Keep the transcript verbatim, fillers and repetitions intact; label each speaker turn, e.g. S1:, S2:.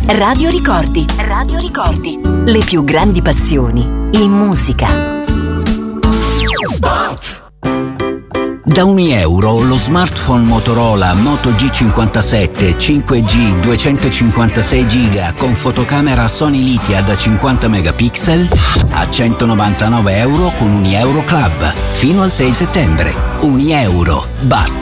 S1: Radio Ricordi. Radio Ricordi. Le più grandi passioni in musica.
S2: Spot. Da un euro lo smartphone Motorola Moto G cinquantasette cinque G duecentocinquantasei giga con fotocamera Sony Lithia da cinquanta megapixel a centonovantanove euro con Unieuro Club fino al sei settembre. Unieuro batte